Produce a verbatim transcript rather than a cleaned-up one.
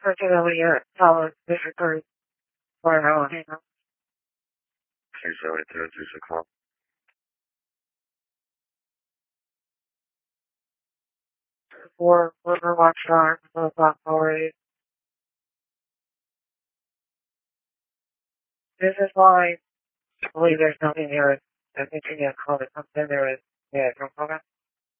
particularly uh, follow different groups for our own hang-out. two seventy-two, two six one. For Riverwatch Farm, for Block forty. This is why I believe there's nothing there. I think you get called it something there is. Yeah, from program.